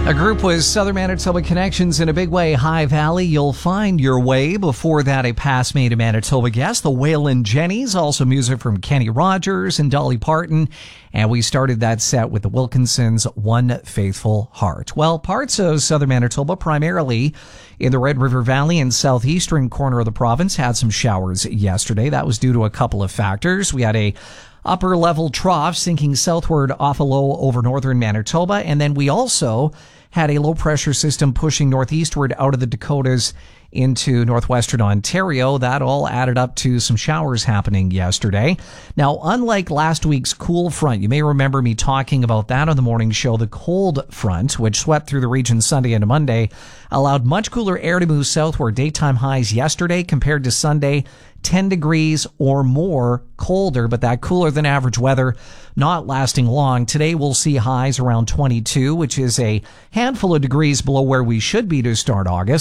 A group with Southern Manitoba connections in a big way. High Valley, you'll find your way. Before that, a past Made in Manitoba guest, the Waylon Jennings, also music from Kenny Rogers and Dolly Parton. And we started that set with the Wilkinsons' One Faithful Heart. Well, parts of Southern Manitoba, primarily in the Red River Valley and southeastern corner of the province, had some showers yesterday. That was due to a couple of factors. We had a upper level trough sinking southward off a low over northern Manitoba. And then we also had a low pressure system pushing northeastward out of the Dakotas into northwestern Ontario. That all added up to some showers happening yesterday. Now, unlike last week's cool front, you may remember me talking about that on the morning show, the cold front, which swept through the region Sunday into Monday, allowed much cooler air to move southward. Daytime highs yesterday compared to Sunday, 10 degrees or more colder, but that cooler than average weather not lasting long. Today we'll see highs around 22, which is a handful of degrees below where we should be to start August.